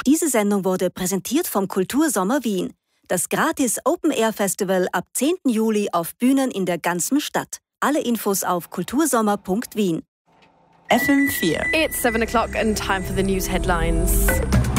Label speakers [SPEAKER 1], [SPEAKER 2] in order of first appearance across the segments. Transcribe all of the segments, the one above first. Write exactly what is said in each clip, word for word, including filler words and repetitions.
[SPEAKER 1] Diese Sendung wurde präsentiert vom Kultursommer Wien. Das gratis Open-Air-Festival ab zehnten Juli auf Bühnen in der ganzen Stadt. Alle Infos auf kultursommer Punkt wien.
[SPEAKER 2] F M four.
[SPEAKER 3] It's seven o'clock and time for the news headlines.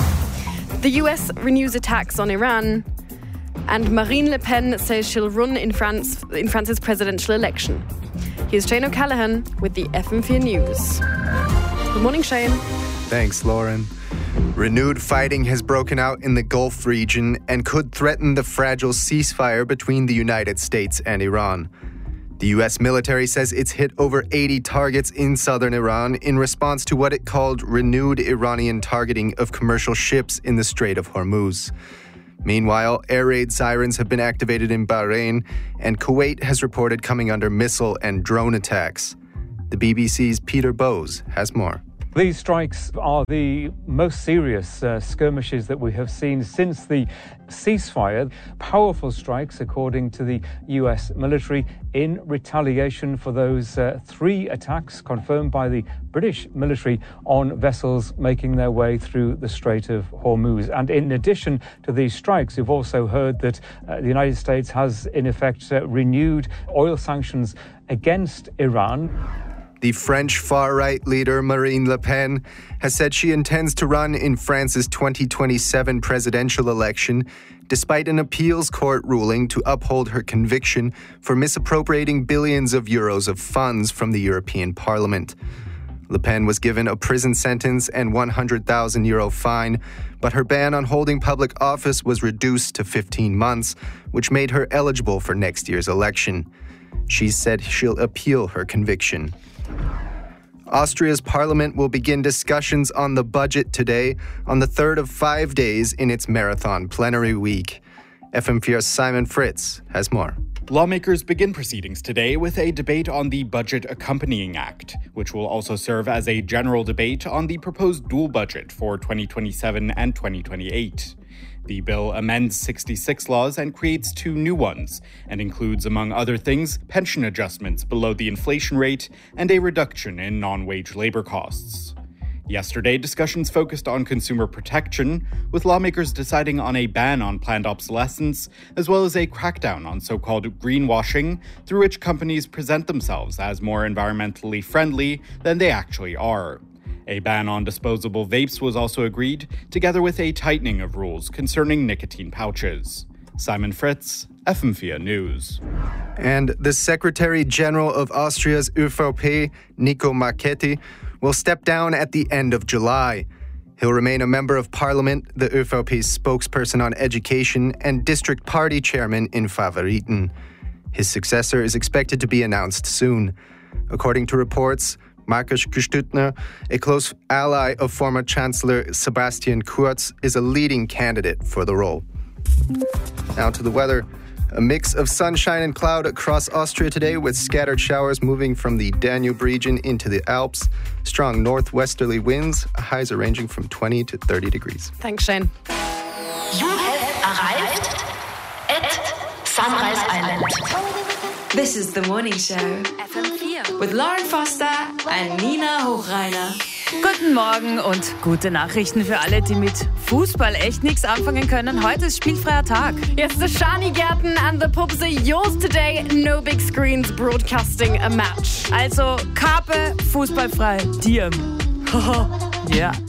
[SPEAKER 3] The U S renews attacks on Iran, and Marine Le Pen says she'll run in France in France's presidential election. Here's Shane O'Callaghan with the F M four News. Good morning, Shane.
[SPEAKER 4] Thanks, Lauren. Renewed fighting has broken out in the Gulf region and could threaten the fragile ceasefire between the United States and Iran. The U S military says it's hit over eighty targets in southern Iran in response to what it called renewed Iranian targeting of commercial ships in the Strait of Hormuz. Meanwhile, air raid sirens have been activated in Bahrain, and Kuwait has reported coming under missile and drone attacks. The B B C's Peter Bowes has more.
[SPEAKER 5] These strikes are the most serious uh, skirmishes that we have seen since the ceasefire. Powerful strikes, according to the U S military, in retaliation for those uh, three attacks confirmed by the British military on vessels making their way through the Strait of Hormuz. And in addition to these strikes, you've also heard that uh, the United States has, in effect, uh, renewed oil sanctions against Iran.
[SPEAKER 4] The French far-right leader Marine Le Pen has said she intends to run in France's twenty twenty-seven presidential election, despite an appeals court ruling to uphold her conviction for misappropriating billions of euros of funds from the European Parliament. Le Pen was given a prison sentence and one hundred thousand euro fine, but her ban on holding public office was reduced to fifteen months, which made her eligible for next year's election. She said she'll appeal her conviction. Austria's parliament will begin discussions on the budget today, on the third of five days in its marathon plenary week. F M four's Simon Fritz has more.
[SPEAKER 6] Lawmakers begin proceedings today with a debate on the Budget Accompanying Act, which will also serve as a general debate on the proposed dual budget for twenty twenty-seven and twenty twenty-eight. The bill amends sixty-six laws and creates two new ones, and includes, among other things, pension adjustments below the inflation rate and a reduction in non-wage labor costs. Yesterday, discussions focused on consumer protection, with lawmakers deciding on a ban on planned obsolescence, as well as a crackdown on so-called greenwashing, through which companies present themselves as more environmentally friendly than they actually are. A ban on disposable vapes was also agreed, together with a tightening of rules concerning nicotine pouches. Simon Fritz, F M four News.
[SPEAKER 4] And the Secretary General of Austria's ÖVP, Nico Marchetti, will step down at the end of July. He'll remain a member of Parliament, the ÖVP's spokesperson on education, and district party chairman in Favoriten. His successor is expected to be announced soon. According to reports, Markus Gestüttner, a close ally of former Chancellor Sebastian Kurz, is a leading candidate for the role. Now to the weather. A mix of sunshine and cloud across Austria today, with scattered showers moving from the Danube region into the Alps. Strong northwesterly winds, highs are ranging from twenty to thirty degrees.
[SPEAKER 3] Thanks, Shane.
[SPEAKER 2] You have arrived at Sunrise Island. This is the morning show
[SPEAKER 3] F M four
[SPEAKER 2] with Lauren Foster and Nina Hochreiner.
[SPEAKER 7] Guten Morgen und gute Nachrichten für alle, die mit Fußball echt nichts anfangen können. Heute ist spielfreier Tag.
[SPEAKER 3] Yes, the Schani-Gärten and the pubs are yours today. No big screens broadcasting a match.
[SPEAKER 7] Also Karpe, fußballfrei, Diem. Ja.